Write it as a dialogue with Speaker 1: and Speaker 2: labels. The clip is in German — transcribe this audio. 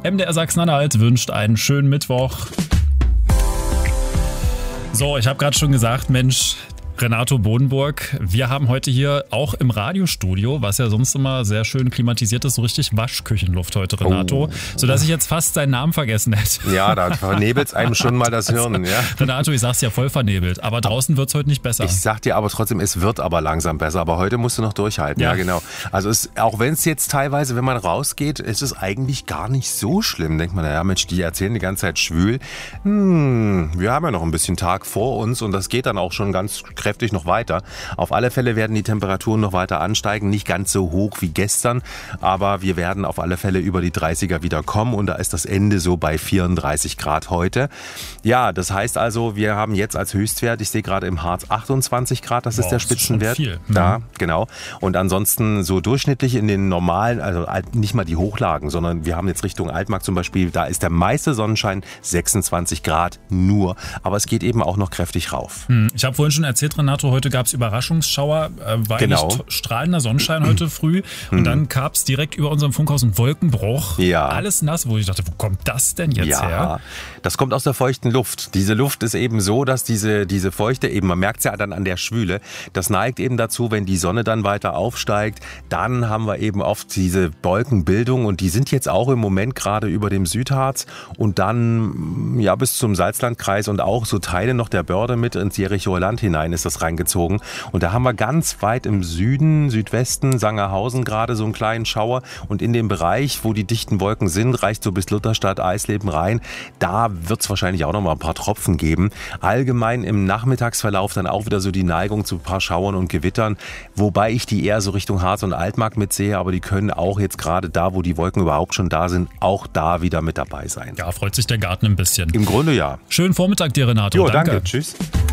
Speaker 1: MDR Sachsen-Anhalt wünscht einen schönen Mittwoch. So, ich habe gerade schon gesagt, Mensch, Renato Bodenburg, wir haben heute hier auch im Radiostudio, was ja sonst immer sehr schön klimatisiert ist, so richtig Waschküchenluft heute, Renato, sodass ich jetzt fast seinen Namen vergessen hätte.
Speaker 2: Ja, da vernebelt es einem schon mal das Hirn. Ja.
Speaker 1: Renato, ich sag's ja, voll vernebelt, aber draußen wird's heute nicht besser.
Speaker 2: Ich sag dir aber trotzdem, es wird aber langsam besser, aber heute musst du noch durchhalten. Ja, genau. Also auch wenn es jetzt teilweise, wenn man rausgeht, ist es eigentlich gar nicht so schlimm. Denkt man, naja Mensch, die erzählen die ganze Zeit schwül. Wir haben ja noch ein bisschen Tag vor uns und das geht dann auch schon ganz kräftig noch weiter. Auf alle Fälle werden die Temperaturen noch weiter ansteigen, nicht ganz so hoch wie gestern, aber wir werden auf alle Fälle über die 30er wieder kommen und da ist das Ende so bei 34 Grad heute. Ja, das heißt also, wir haben jetzt als Höchstwert, ich sehe gerade im Harz 28 Grad, das ist der Spitzenwert.
Speaker 1: Das ist schon viel.
Speaker 2: Da, genau. Und ansonsten so durchschnittlich in den normalen, also nicht mal die Hochlagen, sondern wir haben jetzt Richtung Altmark zum Beispiel, da ist der meiste Sonnenschein 26 Grad nur, aber es geht eben auch noch kräftig rauf.
Speaker 1: Ich habe vorhin schon erzählt, Renato, heute gab es Überraschungsschauer, war nicht strahlender Sonnenschein heute früh und dann gab es direkt über unserem Funkhaus einen Wolkenbruch.
Speaker 2: Ja.
Speaker 1: Alles nass, wo ich dachte, wo kommt das denn jetzt her?
Speaker 2: Das kommt aus der feuchten Luft. Diese Luft ist eben so, dass diese Feuchte eben, man merkt es ja dann an der Schwüle, das neigt eben dazu, wenn die Sonne dann weiter aufsteigt, dann haben wir eben oft diese Wolkenbildung und die sind jetzt auch im Moment gerade über dem Südharz und dann ja bis zum Salzlandkreis und auch so Teile noch der Börde mit ins Jerichoer Land hinein ist das reingezogen. Und da haben wir ganz weit im Süden, Südwesten, Sangerhausen gerade so einen kleinen Schauer. Und in dem Bereich, wo die dichten Wolken sind, reicht so bis Lutherstadt, Eisleben rein. Da wird es wahrscheinlich auch noch mal ein paar Tropfen geben. Allgemein im Nachmittagsverlauf dann auch wieder so die Neigung zu ein paar Schauern und Gewittern. Wobei ich die eher so Richtung Harz und Altmark mitsehe. Aber die können auch jetzt gerade da, wo die Wolken überhaupt schon da sind, auch da wieder mit dabei sein.
Speaker 1: Ja, freut sich der Garten ein bisschen.
Speaker 2: Im Grunde ja.
Speaker 1: Schönen Vormittag dir, Renato.
Speaker 2: Jo, danke. Tschüss.